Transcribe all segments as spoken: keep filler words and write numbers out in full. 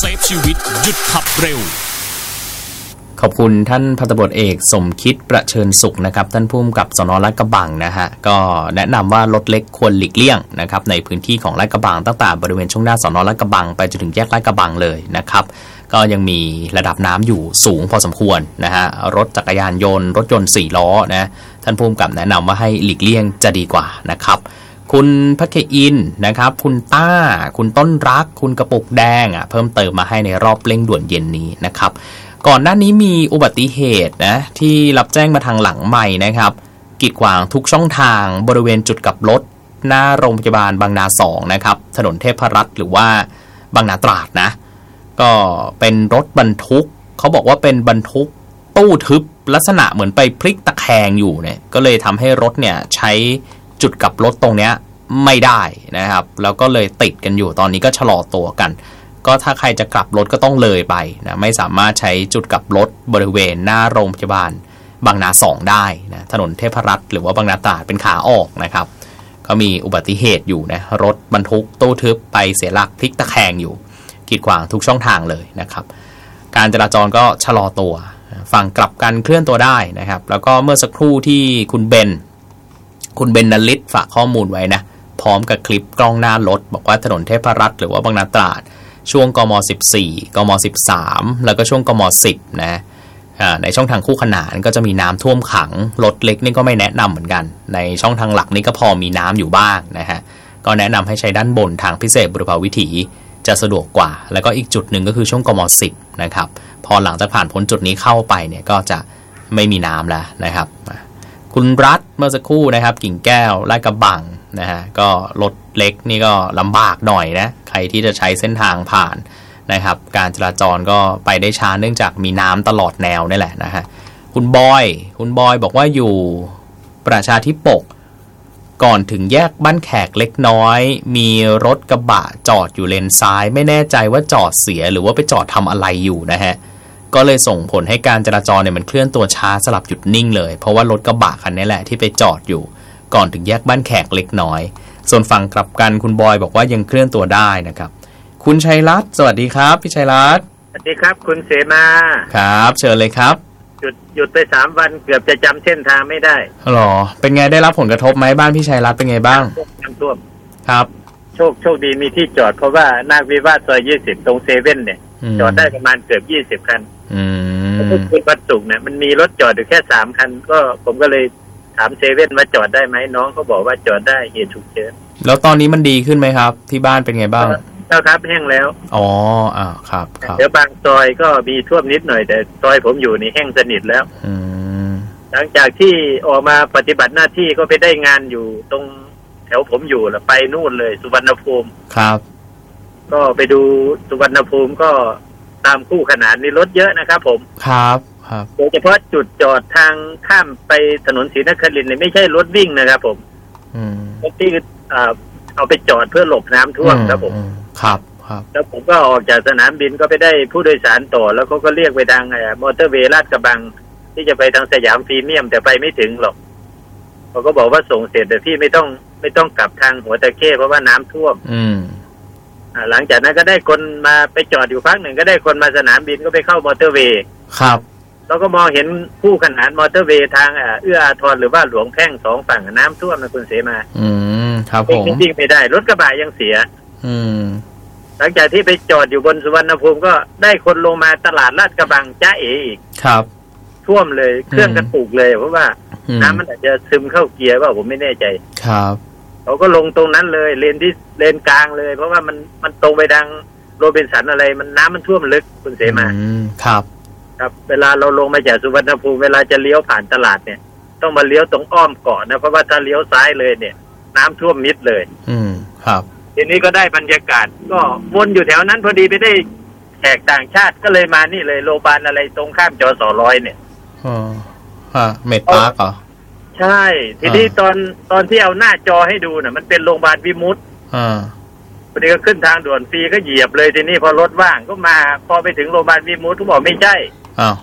เซฟชีวิตหยุดขับเร็วขอบคุณท่านพันตำรวจเอกสมคิดประเชิญสุขนะครับท่านผู้กำกับสน.ลาดกระบังนะฮะก็แนะนำว่ารถเล็กควรหลีกเลี่ยงนะครับในพื้นที่ของลาดกระบังตั้งแต่บริเวณช่วงหน้าสน.ลาดกระบังไปจนถึงแยกลาดกระบังเลยนะครับก็ยังมีระดับน้ำอยู่สูงพอสมควรนะฮะรถจักรยานยนต์รถยนต์สี่ล้อนะท่านผู้กำกับแนะนำว่าให้หลีกเลี่ยงจะดีกว่านะครับคุณพัชอินนะครับคุณต้าคุณต้นรักคุณกระปุกแดงอ่ะเพิ่มเติมมาให้ในรอบเร่งด่วนเย็นนี้นะครับก่อนหน้านี้มีอุบัติเหตุนะที่รับแจ้งมาทางหลังใหม่นะครับกีดขวางทุกช่องทางบริเวณจุดกลับรถหน้าโรงพยาบาลบางนาสองนะครับถนนเทพรัตน์หรือว่าบางนาตราดนะก็เป็นรถบรรทุกเขาบอกว่าเป็นบรรทุกตู้ทึบลักษณะเหมือนไปพลิกตะแคงอยู่เนี่ยก็เลยทำให้รถเนี่ยใช้จุดกลับรถตรงเนี้ยไม่ได้นะครับแล้วก็เลยติดกันอยู่ตอนนี้ก็ชะลอตัวกันก็ถ้าใครจะกลับรถก็ต้องเลยไปนะไม่สามารถใช้จุดกลับรถบริเวณหน้าโรงพยาบาลบางนาสองได้นะถนนเทพรัตน์หรือว่าบางนาตราดเป็นขาออกนะครับก็มีอุบัติเหตุอยู่นะรถบรรทุกตู้ทึบไปเสียหลักพลิกตะแคงอยู่กีดขวางทุกช่องทางเลยนะครับการจราจรก็ชะลอตัวฝั่งกลับกันเคลื่อนตัวได้นะครับแล้วก็เมื่อสักครู่ที่คุณเบนคุณเบนนลิศฝากข้อมูลไว้นะพร้อมกับคลิปกล้องหน้ารถบอกว่าถนนเทพรัตน์หรือว่าบางนาตราดช่วงกมสิบสี่กมสิบสามแล้วก็ช่วงกมสิบนะในช่องทางคู่ขนานก็จะมีน้ำท่วมขังรถเล็กนี่ก็ไม่แนะนำเหมือนกันในช่องทางหลักนี่ก็พอมีน้ำอยู่บ้างนะฮะก็แนะนำให้ใช้ด้านบนทางพิเศษบุรพาวิถีจะสะดวกกว่าแล้วก็อีกจุดหนึ่งก็คือช่วงกมสิบนะครับพอหลังจากผ่านพ้นจุดนี้เข้าไปเนี่ยก็จะไม่มีน้ำแล้วนะครับคุณรัฐเมื่อสักครู่นะครับกิ่งแก้วลาดกระบังนะฮะก็รถเล็กนี่ก็ลำบากหน่อยนะใครที่จะใช้เส้นทางผ่านนะครับการจราจรก็ไปได้ช้าเนื่องจากมีน้ำตลอดแนวนี่แหละนะฮะคุณบอยคุณบอยบอกว่าอยู่ประชาธิปกก่อนถึงแยกบ้านแขกเล็กน้อยมีรถกระบะจอดอยู่เลนซ้ายไม่แน่ใจว่าจอดเสียหรือว่าไปจอดทำอะไรอยู่นะฮะก็เลยส่งผลให้การจราจรเนี่ยมันเคลื่อนตัวช้าสลับหยุดนิ่งเลยเพราะว่ารถกระบะคันนี้แหละที่ไปจอดอยู่ก่อนถึงแยกบ้านแขกเล็กน้อยส่วนฝั่งกลับกันคุณบอยบอกว่ายังเคลื่อนตัวได้นะครับคุณชัยรัตน์สวัสดีครับพี่ชัยรัตน์สวัสดีครับคุณเสมาครับเชิญเลยครับหยุดหยุดไปสามวันเกือบจะจำเส้นทางไม่ได้หรอเป็นไงได้รับผลกระทบไหมบ้านพี่ชัยรัตน์เป็นไงบ้างน้ำท่วมครับโชคโชคดีมีที่จอดเพราะว่านาควิวาทซอยยี่สิบตรงเซเว่นเนี่ยจอดได้ประมาณเกือบยี่สิบคันอืมทุกคืนวันศุกร์เนี่ยมันมีรถจอดอยู่แค่สามคันก็ผมก็เลยถามเซเว่นว่าจอดได้ไหมน้องเขาบอกว่าจอดได้เหตุฉุกเฉินแล้วตอนนี้มันดีขึ้นไหมครับที่บ้านเป็นไงบ้างเจ้าครับแห้งแล้วอ๋ออ่าครับครับเดี๋ยวบางซอยก็มีท่วมนิดหน่อยแต่ซอยผมอยู่นี่แห้งสนิทแล้วอืมหลังจากที่ออกมาปฏิบัติหน้าที่ก็ไปได้งานอยู่ตรงแถวผมอยู่แล้วไปนู่นเลยสุวรรณภูมิครับก็ไปดูสุวรรณภูมิก็ตามคู่ขนานนี่รถเยอะนะครับผมครับครับโดยเฉพาะจุดจอดทางข้ามไปถนนศรีนครินทร์เนี่ยไม่ใช่รถวิ่งนะครับผมอืมรถที่อ่าเอาไปจอดเพื่อหลบน้ำท่วมครับผมครับครับแล้วผมก็ออกจากสนามบินก็ไปได้ผู้โดยสารต่อแล้วเขาก็เรียกไปทางไอ้มอเตอร์เวย์ลาดกระบังที่จะไปทางสยามพรีเมียมแต่ไปไม่ถึงหรอกเขาก็บอกว่าส่งเสร็จแต่พี่ไม่ต้องไม่ต้องกลับทางหัวตะเข้เพราะว่าน้ำท่วมอืมอ่าหลังจากนั้นก็ได้คนมาไปจอดอยู่พักหนึ่งก็ได้คนมาสนามบินก็ไปเข้ามอเตอร์เวย์ครับแล้วก็มองเห็นคู่ขนานมอเตอร์เวย์ทางเอื้ออาทรหรือว่าหลวงแพ่งสองฝั่งน้ำท่วมนะคุณเสมาอืมครับผมจริงๆไม่ได้รถกระบะยังเสียอืมหลังจากที่ไปจอดอยู่บนสุวรรณภูมิก็ได้คนลงมาตลาดลาดกระบังจ้าเอ๋อีกครับท่วมเลยเครื่องกระตุกเลยเพราะว่าน้ำมันอาจจะซึมเข้าเกียร์ว่าผมไม่แน่ใจครับเขาก็ลงตรงนั้นเลยเลนที่เลนกลางเลยเพราะว่ามันมันตรงไปทางโรบินสันอะไรมันน้ำมันท่วมลึกคุณเสมาครับครับเวลาเราลงมาจากสุวรรณภูมิเวลาจะเลี้ยวผ่านตลาดเนี่ยต้องมาเลี้ยวตรงอ้อมเกาะนะเพราะว่าถ้าเลี้ยวซ้ายเลยเนี่ยน้ำท่วมมิดเลยอืมครับทีนี้ก็ได้บรรยากาศก็วนอยู่แถวนั้นพอดีไปได้แขกต่างชาติก็เลยมานี่เลยโรงพยาบาลอะไรตรงข้ามจสร้อยเนี่ยอ๋อฮะเมดปาร์คเหรอใช่ทีนี้ตอนตอนที่เอาหน้าจอให้ดูน่ะมันเป็นโรงพยาบาลวิมุตติอ่าพอดีก็ขึ้นทางด่วนฟรีก็เหยียบเลยทีนี้พอรถว่างก็มาพอไปถึงโรงพยาบาลวิมุตติเขาบอกไม่ใช่อ้าว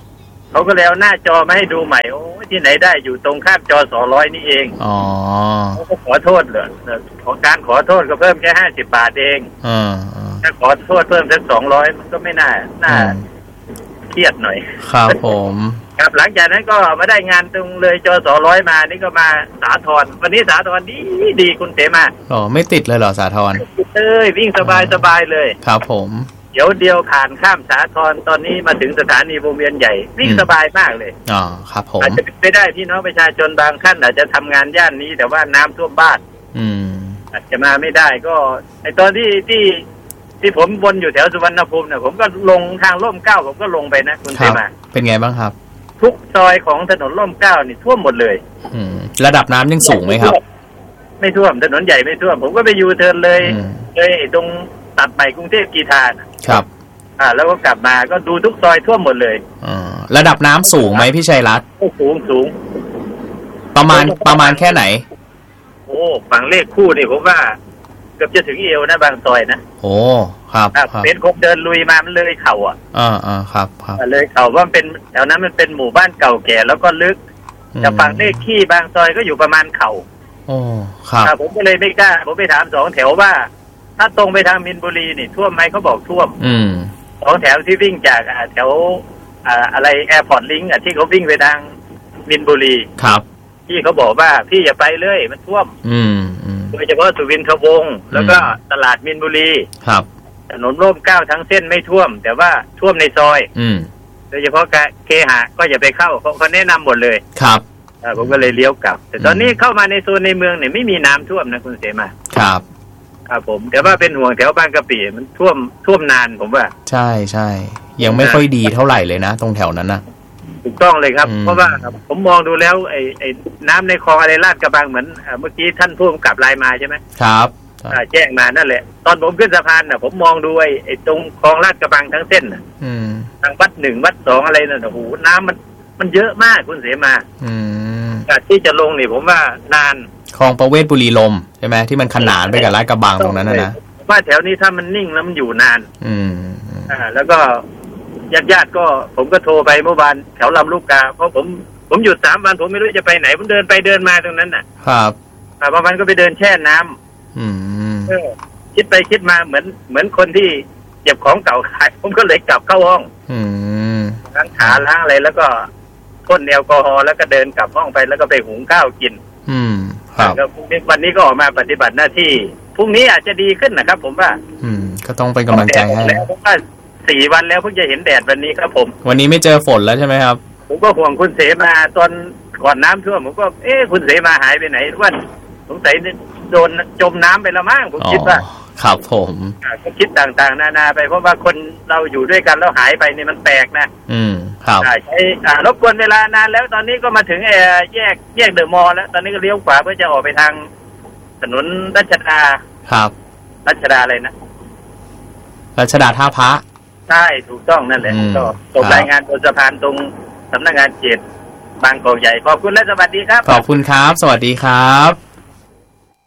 เขาก็เลยเอาหน้าจอมาให้ดูใหม่โอ้ที่ไหนได้อยู่ตรงข้ามจอสอร้อยนี่เองอ๋อเขาก็ขอโทษเหรอของการขอโทษก็เพิ่มแค่ห้าสิบบาทเองอ่าถ้าขอโทษเพิ่มสักสองร้อยมันก็ไม่น่าน่าเครียดหน่อยครับผมครับหลังจากนั้นก็มาได้งานตรงเลยจอสอร้อยมานี่ก็มาสาทรวันนี้สาทรดีดีคุณเสมาอ๋อไม่ติดเลยเหรอสาทรเอ้ยวิ่งสบายสบายเลยครับผมเดี๋ยวเดียวผ่านข้ามสาทรตอนนี้มาถึงสถานีวงเวียนใหญ่วิ่งสบายมากเลยอ๋อครับผมอาจจะเป็นไปได้พี่น้องประชาชนบางท่านอาจจะทำงานย่านนี้แต่ว่าน้ำท่วมบ้านอืมอาจจะมาไม่ได้ก็ไอตอนที่ที่ที่ผมวนอยู่แถวสุวรรณภูมิเนี่ยผมก็ลงทางร่มเกล้าผมก็ลงไปนะคุณเสมาเป็นไงบ้างครับทุกซอยของถนนร่มเกล้านี่ท่วมหมดเลยอืมระดับน้ำยังสูงไหมครับไม่ท่วมถนนใหญ่ไม่ท่วมผมก็ไปยูเทิร์นเลยเลยตรงตัดใหม่กรุงเทพกีฬาครับอ่าแล้วก็กลับมาก็ดูทุกซอยท่วมหมดเลยอ่าระดับน้ำสูงไหมพี่ชัยรัตน์สูงสูงประมาณประมาณแค่ไหนโอ้ฝั่งเลขคู่นี่ผมว่าเกือบจะถึงเอวนะบางซอยนะโอ้ครับเป็นคนเดินลุยมามันเลยเข่าอ่ะอ่าอ่าครับครับเลยเข่าว่ามันเป็นแถวนั้นมันเป็นหมู่บ้านเก่าแก่แล้วก็ลึกแต่ฝั่งเลขขี้บางซอยก็อยู่ประมาณเข่าโอ้ครับผมก็เลยไม่กล้าผมไปถามสองแถวว่าถ้าตรงไปทางมินบุรีนี่ท่วมไหมเขาบอกท่วมอืมสองแถวที่วิ่งจากแถวอะไรแอร์พอร์ตลิงก์ที่เขาวิ่งไปทางมินบุรีครับพี่เขาบอกว่าพี่อย่าไปเลยมันท่วมอืมโดยเฉพาะสุวินทวงศ์แล้วก็ตลาดมินบุรีครับถนนร่มเกล้าทั้งเส้นไม่ท่วมแต่ว่าท่วมในซอยอืมโดยเฉพาะเคหะก็อย่าไปเข้าเขาเขาแนะนำหมดเลยครับผมก็เลยเลี้ยวกลับแต่ตอนนี้เข้ามาในโซนในเมืองเนี่ยไม่มีน้ำท่วมนะคุณเสมาครับครับผมแต่ว่าเป็นห่วงแถวบางกะปิมันท่วมท่วมนานผมว่าใช่ใช่ยังไม่ค่อยดีเท่าไหร่เลยนะตรงแถวนั้นนะถูกต้องเลยครับเพราะว่าผมมองดูแล้วไอ้ไอ้น้ำในคลองอะไรลาดกระบังเหมือนเมื่อกี้ท่านผู้กำกับไลน์มาใช่ไหมครับแจ้งมานั่นแหละตอนผมขึ้นสะพานน่ะผมมองดูไอ้ไอ้ตรงคลองลาดกระบังทั้งเส้นน่ะทางวัดหนึ่งวัดสองอะไรนั่นโอ้โหน้ำมันมันเยอะมากคุณเสมาที่จะลงนี่ผมว่านานคลองประเวศบุรีลมใช่ไหมที่มันขนานไปกับลาดกระบังตรงนั้นนะนะว่าแถวนี้ถ้ามันนิ่งแล้วมันอยู่นานอืมอ่าแล้วก็ญาติญาติก็ผมก็โทรไปเมื่อวานแถวลำลูกกาเพราะผมผมหยุดสามวันผมไม่รู้จะไปไหนผมเดินไปเดินมาตรงนั้นน่ะครับอ่าบางวันก็ไปเดินแช่น้ำอืมเออคิดไปคิดมาเหมือนเหมือนคนที่เก็บของเก่าขายผมก็เลยกลับเข้าห้องอืมล้างขาล้างอะไรแล้วก็พ่นแอลกอฮอล์แล้วก็เดินกลับห้องไปแล้วก็ไปหุงข้าวกินอืมครับแล้ววันนี้ก็ออกมาปฏิบัติหน้าที่พรุ่งนี้อาจจะดีขึ้นนะครับผมว่าอืมก็ต้องเป็นกำลังใจให้เพราะว่าสี่วันแล้วเพิ่งจะเห็นแดดวันนี้ครับผมวันนี้ไม่เจอฝนแล้วใช่ไหมครับผมก็ห่วงคุณเสมาตอนก่อนน้ำท่วมผมก็เอ๊ะคุณเสมาหายไปไหนว่าสงสัยโดนจมน้ำไปแล้วมั้งผมคิดว่าครับผมก็คิดต่างๆนานาไปเพราะว่าคนเราอยู่ด้วยกันแล้วหายไปนี่มันแปลกนะอืมครับใช้รบกวนเวลานานแล้วตอนนี้ก็มาถึงแยกแยกเดอะมอลล์แล้วตอนนี้ก็เลี้ยวขวาเพื่อจะออกไปทางถนนรัชดาครับรัชดาอะไรนะรัชดาท่าพระใช่ถูกต้องนั่นแหละก็ส่งรายงานบนสะพานตรงสำนักงานเขตบางกอกใหญ่ขอบคุณและสวัสดีครับขอบคุณครับสวัสดีครับ